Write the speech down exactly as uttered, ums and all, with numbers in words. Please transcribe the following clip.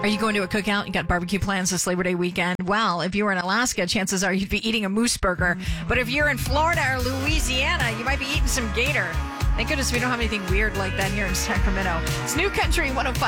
Are you going to a cookout? You got barbecue plans this Labor Day weekend? Well, if you were in Alaska, chances are you'd be eating a moose burger. But if you're in Florida or Louisiana, you might be eating some gator. Thank goodness we don't have anything weird like that here in Sacramento. It's New Country one oh five.